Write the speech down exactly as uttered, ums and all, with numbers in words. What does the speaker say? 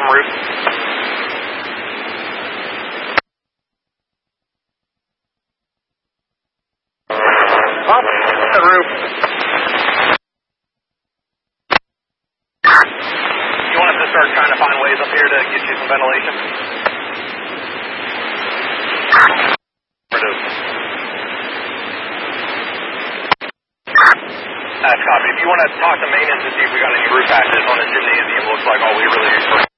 roof. Up the roof. You want us to start trying to find ways up here to get you some ventilation? That's copy. If you want to talk to maintenance to see if we got any roof patches on this gymnasium, looks like all we really do.